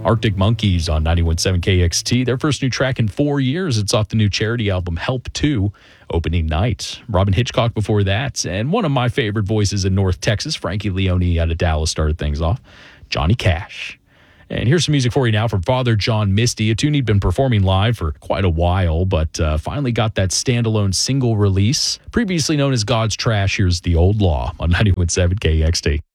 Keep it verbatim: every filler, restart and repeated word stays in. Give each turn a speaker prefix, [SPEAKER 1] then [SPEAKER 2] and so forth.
[SPEAKER 1] Arctic Monkeys on ninety-one point seven K X T. Their first new track in four years. It's off the new charity album Help two, opening night. Robin Hitchcock before that. And one of my favorite voices in North Texas, Frankie Leone out of Dallas, started things off. Johnny Cash. And here's some music for you now from Father John Misty, a tune he'd been performing live for quite a while, but uh, finally got that standalone single release. Previously known as God's Trash, here's The Old Law on ninety-one point seven K X T.